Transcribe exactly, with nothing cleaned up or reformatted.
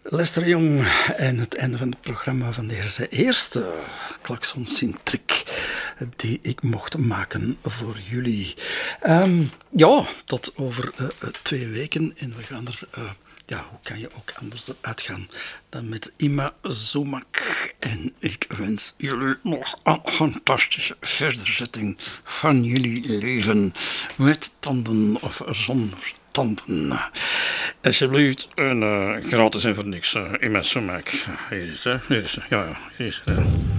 Lester Young en het einde van het programma van deze eerste klaksoncentriek die ik mocht maken voor jullie. Um, ja, tot over uh, twee weken en we gaan er... Uh, ja, hoe kan je ook anders eruit gaan dan met Ima Zumak. En ik wens jullie nog een fantastische verderzetting van jullie leven met tanden of zonder tanden. Alsjeblieft, een uh, gratis en voor niks uh, Ima Zumak. Hier is het, hier is het, ja, ja, hier is het.